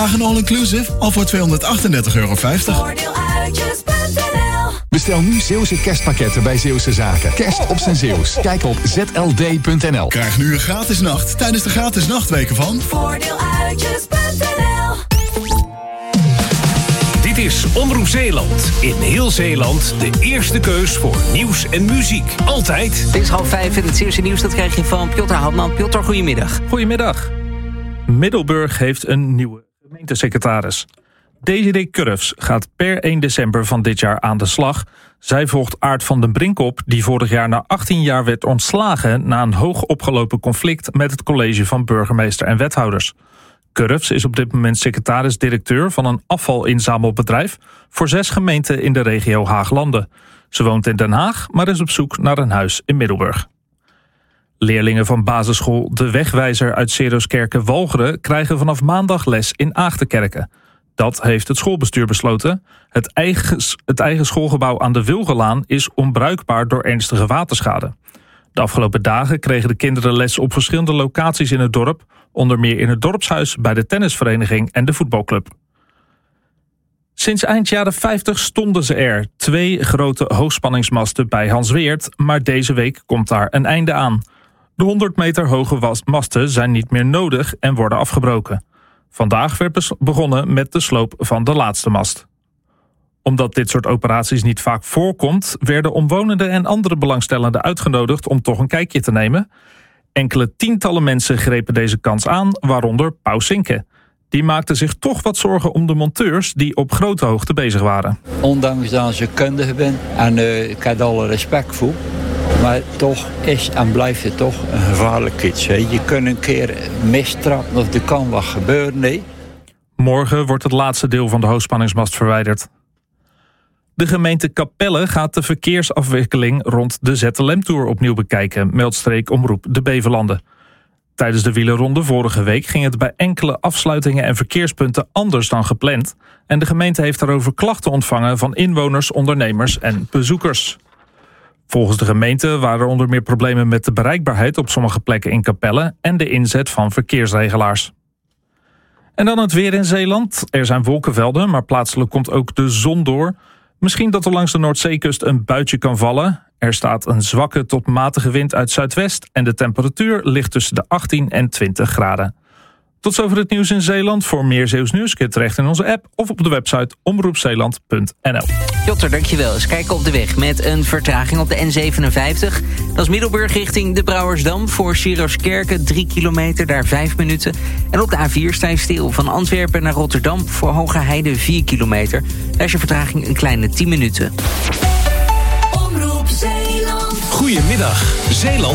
Dagen all-inclusive al voor €238,50. Voordeeluitjes.nl. Bestel nu Zeeuwse kerstpakketten bij Zeeuwse Zaken. Kerst op zijn Zeeuws. Kijk op zld.nl. Krijg nu een gratis nacht tijdens de gratis nachtweken van Voordeeluitjes.nl. Dit is Omroep Zeeland. In heel Zeeland de eerste keus voor nieuws en muziek. Altijd. Het is 4:30 en het Zeeuwse nieuws dat krijg je van Piotr Houtman. Piotr, goedemiddag. Goedemiddag. Middelburg heeft een nieuwe gemeentesecretaris. Desiree Curfs gaat per 1 december van dit jaar aan de slag. Zij volgt Aart van den Brink op, die vorig jaar na 18 jaar werd ontslagen na een hoog opgelopen conflict met het college van burgemeester en wethouders. Curfs is op dit moment secretaris-directeur van een afvalinzamelbedrijf voor 6 gemeenten in de regio Haaglanden. Ze woont in Den Haag, maar is op zoek naar een huis in Middelburg. Leerlingen van basisschool De Wegwijzer uit Seroskerke-Walcheren krijgen vanaf maandag les in Aagtenkerken. Dat heeft het schoolbestuur besloten. Het eigen schoolgebouw aan de Wilgelaan is onbruikbaar door ernstige waterschade. De afgelopen dagen kregen de kinderen les op verschillende locaties in het dorp, onder meer in het dorpshuis, bij de tennisvereniging en de voetbalclub. Sinds eind jaren 50 stonden ze er, 2 grote hoogspanningsmasten bij Hansweert, maar deze week komt daar een einde aan. De 100 meter hoge masten zijn niet meer nodig en worden afgebroken. Vandaag werd begonnen met de sloop van de laatste mast. Omdat dit soort operaties niet vaak voorkomt, werden omwonenden en andere belangstellenden uitgenodigd om toch een kijkje te nemen. Enkele tientallen mensen grepen deze kans aan, waaronder Pauw Sinke. Die maakte zich toch wat zorgen om de monteurs die op grote hoogte bezig waren. Ondanks dat je kundige bent en ik heb alle respect voor. Maar toch is en blijft het toch een gevaarlijk iets. Hè. Je kunt een keer mistrappen of er kan wat gebeuren. Nee. Morgen wordt het laatste deel van de hoogspanningsmast verwijderd. De gemeente Capelle gaat de verkeersafwikkeling rond de ZLM-tour opnieuw bekijken, meldt streekomroep De Beverlanden. Tijdens de wielerronde vorige week ging het bij enkele afsluitingen en verkeerspunten anders dan gepland. En de gemeente heeft daarover klachten ontvangen van inwoners, ondernemers en bezoekers. Volgens de gemeente waren er onder meer problemen met de bereikbaarheid op sommige plekken in Capelle en de inzet van verkeersregelaars. En dan het weer in Zeeland. Er zijn wolkenvelden, maar plaatselijk komt ook de zon door. Misschien dat er langs de Noordzeekust een buitje kan vallen. Er staat een zwakke tot matige wind uit zuidwest en de temperatuur ligt tussen de 18 en 20 graden. Tot zover het nieuws in Zeeland. Voor meer Zeeuws nieuws kun je terecht in onze app of op de website omroepzeeland.nl. Piotr, dankjewel. Eens kijken op de weg met een vertraging op de N57. Dat is Middelburg richting de Brouwersdam. Voor Seroskerke 3 kilometer, daar 5 minuten. En op de A4 sta je stil van Antwerpen naar Rotterdam. Voor Hoge Heide 4 kilometer. Daar is je vertraging een kleine 10 minuten. Omroep Zeeland. Goedemiddag, Zeeland.